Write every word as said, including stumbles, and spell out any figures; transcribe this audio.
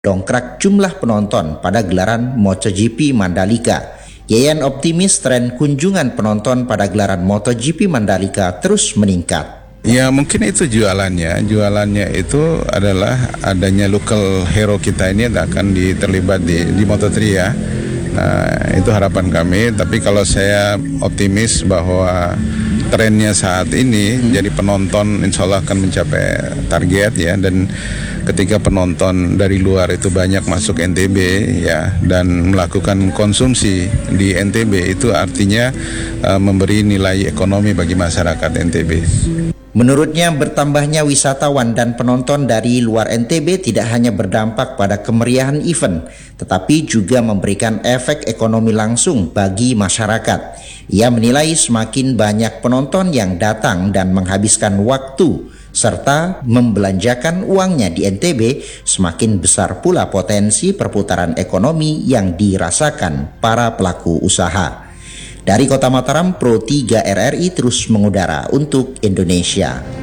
dongkrak jumlah penonton pada gelaran MotoGP Mandalika. Yayan optimis tren kunjungan penonton pada gelaran MotoGP Mandalika terus meningkat. Ya mungkin itu jualannya, jualannya itu adalah adanya local hero kita ini akan terlibat di, di Moto tiga ya. Nah, itu harapan kami, tapi kalau saya optimis bahwa trennya saat ini hmm. jadi penonton insya Allah akan mencapai target ya, dan ketika penonton dari luar itu banyak masuk N T B ya dan melakukan konsumsi di N T B, itu artinya uh, memberi nilai ekonomi bagi masyarakat N T B. Menurutnya, bertambahnya wisatawan dan penonton dari luar N T B tidak hanya berdampak pada kemeriahan event, tetapi juga memberikan efek ekonomi langsung bagi masyarakat. Ia menilai semakin banyak penonton yang datang dan menghabiskan waktu serta membelanjakan uangnya di N T B, semakin besar pula potensi perputaran ekonomi yang dirasakan para pelaku usaha. Dari Kota Mataram, Pro tiga R R I terus mengudara untuk Indonesia.